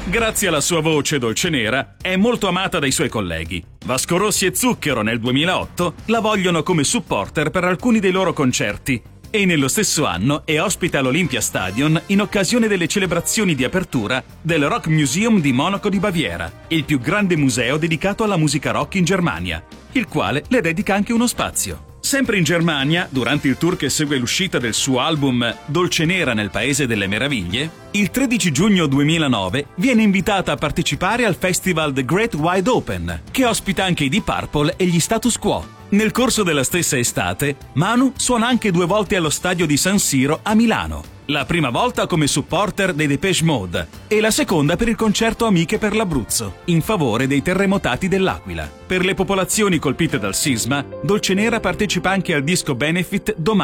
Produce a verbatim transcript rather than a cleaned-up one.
Grazie alla sua voce dolce nera, è molto amata dai suoi colleghi. Vasco Rossi e Zucchero nel duemilaotto la vogliono come supporter per alcuni dei loro concerti e nello stesso anno è ospite all'Olympia Stadion in occasione delle celebrazioni di apertura del Rock Museum di Monaco di Baviera, il più grande museo dedicato alla musica rock in Germania, il quale le dedica anche uno spazio. Sempre in Germania, durante il tour che segue l'uscita del suo album Dolce Nera nel Paese delle Meraviglie, il tredici giugno duemilanove viene invitata a partecipare al festival The Great Wide Open, che ospita anche i Deep Purple e gli Status Quo. Nel corso della stessa estate, Manu suona anche due volte allo stadio di San Siro a Milano. La prima volta come supporter dei Depeche Mode e la seconda per il concerto Amiche per l'Abruzzo, in favore dei terremotati dell'Aquila. Per le popolazioni colpite dal sisma, Dolce Nera partecipa anche al disco benefit Domani.